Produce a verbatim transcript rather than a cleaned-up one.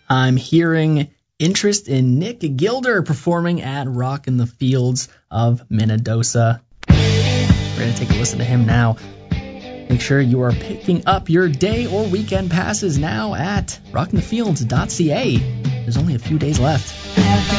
I'm hearing interest in Nick Gilder performing at Rock in the Fields of Minnedosa. We're going to take a listen to him now. Make sure you are picking up your day or weekend passes now at rockin the fields dot c a. There's only a few days left.